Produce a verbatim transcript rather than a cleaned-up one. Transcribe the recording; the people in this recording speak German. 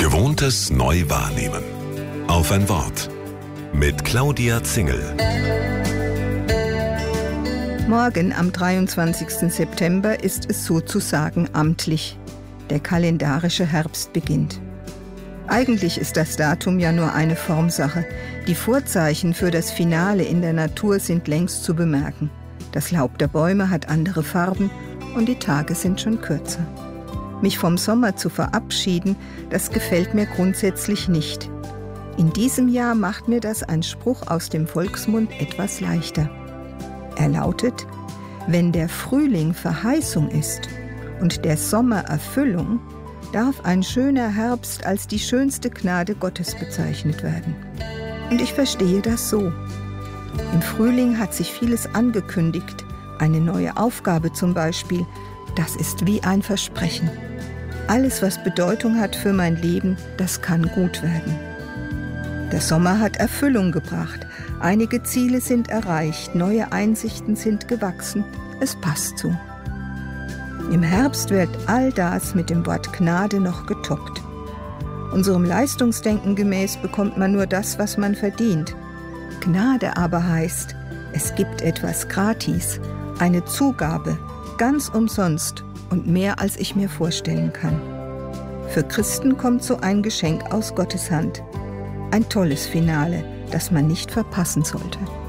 Gewohntes neu wahrnehmen. Auf ein Wort. Mit Claudia Zingel. Morgen am dreiundzwanzigsten September ist es sozusagen amtlich. Der kalendarische Herbst beginnt. Eigentlich ist das Datum ja nur eine Formsache. Die Vorzeichen für das Finale in der Natur sind längst zu bemerken. Das Laub der Bäume hat andere Farben und die Tage sind schon kürzer. Mich vom Sommer zu verabschieden, das gefällt mir grundsätzlich nicht. In diesem Jahr macht mir das ein Spruch aus dem Volksmund etwas leichter. Er lautet: Wenn der Frühling Verheißung ist und der Sommer Erfüllung, darf ein schöner Herbst als die schönste Gnade Gottes bezeichnet werden. Und ich verstehe das so. Im Frühling hat sich vieles angekündigt, eine neue Aufgabe zum Beispiel. Das ist wie ein Versprechen. Alles, was Bedeutung hat für mein Leben, das kann gut werden. Der Sommer hat Erfüllung gebracht. Einige Ziele sind erreicht, neue Einsichten sind gewachsen. Es passt so. Im Herbst wird all das mit dem Wort Gnade noch getoppt. Unserem Leistungsdenken gemäß bekommt man nur das, was man verdient. Gnade aber heißt, es gibt etwas gratis, eine Zugabe, ganz umsonst und mehr, als ich mir vorstellen kann. Für Christen kommt so ein Geschenk aus Gottes Hand. Ein tolles Finale, das man nicht verpassen sollte.